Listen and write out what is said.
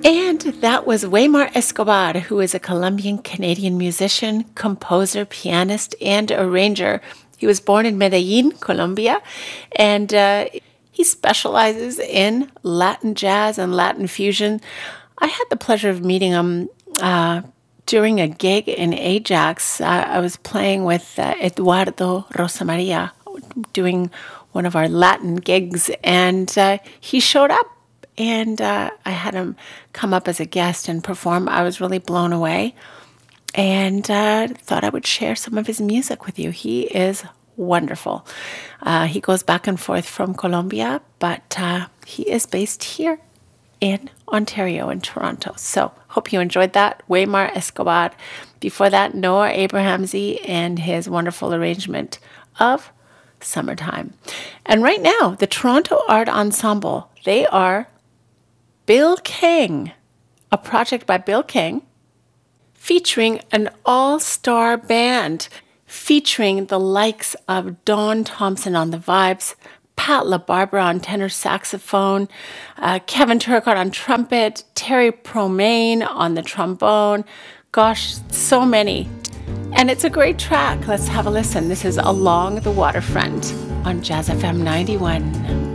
And that was Waymar Escobar, who is a Colombian-Canadian musician, composer, pianist, and arranger. He was born in Medellin, Colombia, and he specializes in Latin jazz and Latin fusion. I had the pleasure of meeting him during a gig in Ajax. I was playing with Eduardo Rosamaria, doing one of our Latin gigs, and he showed up. And I had him come up as a guest and perform. I was really blown away and thought I would share some of his music with you. He is wonderful. He goes back and forth from Colombia, but he is based here in Ontario, in Toronto. So hope you enjoyed that. Waymar Escobar. Before that, Noah Abrahamsey and his wonderful arrangement of Summertime. And right now, the Toronto Art Ensemble, they are Bill King, a project by Bill King, featuring an all-star band, featuring the likes of Dawn Thompson on the vibes, Pat LaBarbera on tenor saxophone, Kevin Turcotte on trumpet, Terry Promain on the trombone. Gosh, so many. And it's a great track. Let's have a listen. This is Along the Waterfront on Jazz FM 91.